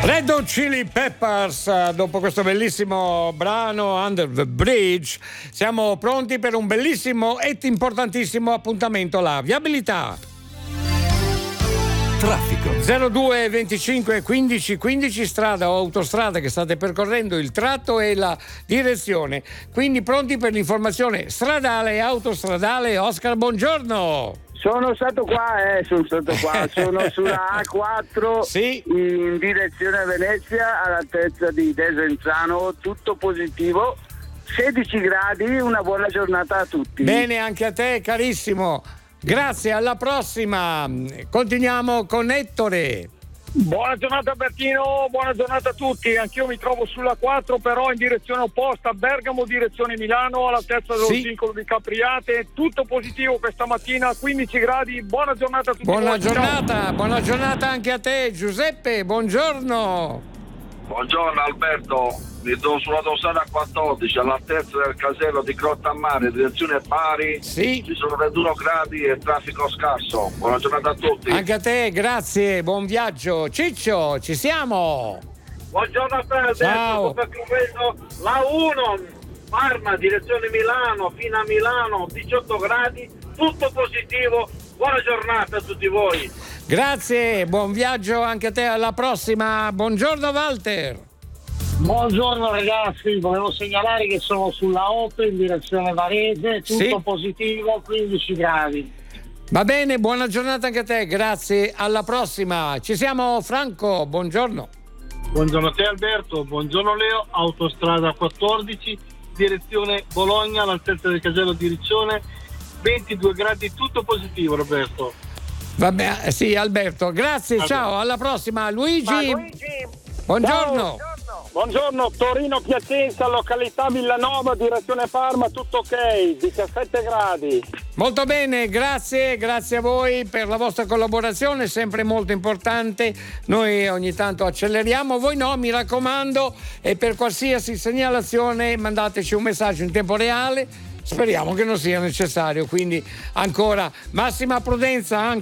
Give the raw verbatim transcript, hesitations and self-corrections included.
Red Hot Chili Peppers, dopo questo bellissimo brano Under the Bridge, siamo pronti per un bellissimo e importantissimo appuntamento, la viabilità. Traffico. zero due venticinque quindici quindici, strada o autostrada che state percorrendo, il tratto e la direzione. Quindi pronti per l'informazione stradale e autostradale. Oscar, buongiorno. Sono stato qua, eh, sono stato qua, sono sulla A quattro, sì, in direzione Venezia, all'altezza di Desenzano, tutto positivo, sedici gradi, una buona giornata a tutti. Bene, anche a te carissimo, grazie, alla prossima. Continuiamo con Ettore. Buona giornata Bertino, buona giornata a tutti. Anch'io mi trovo sulla quattro, però in direzione opposta, Bergamo direzione Milano, all'altezza dello sì. Zincolo di Capriate. Tutto positivo questa mattina, quindici gradi. Buona giornata a tutti. Buona voi. giornata, Ciao. buona giornata anche a te Giuseppe, buongiorno. Buongiorno Alberto, mi trovo sull'autostrada quattordici all'altezza del casello di Grottammare, direzione Bari. Sì. Ci sono ventuno gradi e traffico scarso. Buona giornata a tutti. Anche a te, grazie, buon viaggio. Ciccio, ci siamo. Buongiorno a te Alberto, Ciao. sto percorrendo la uno Parma, direzione Milano, fino a Milano, diciotto gradi, tutto positivo. Buona giornata a tutti voi. Grazie, buon viaggio anche a te, alla prossima. Buongiorno Walter. Buongiorno ragazzi, volevo segnalare che sono sulla otto in direzione Varese, tutto Sì. positivo, quindici gradi. Va bene, buona giornata anche a te, grazie, alla prossima. Ci siamo Franco, buongiorno. Buongiorno a te Alberto, buongiorno Leo, autostrada quattordici, direzione Bologna, all'altezza del casello di Riccione, ventidue gradi, tutto positivo Roberto. Vabbè, eh, sì Alberto, grazie, Alberto. Ciao, alla prossima. Luigi, Ma Luigi, buongiorno. buongiorno, Torino Piacenza, località Villanova, direzione Parma, tutto ok, diciassette gradi. Molto bene, grazie, grazie a voi per la vostra collaborazione, sempre molto importante. Noi ogni tanto acceleriamo, voi no, mi raccomando, e per qualsiasi segnalazione mandateci un messaggio in tempo reale. Speriamo che non sia necessario, quindi ancora massima prudenza anche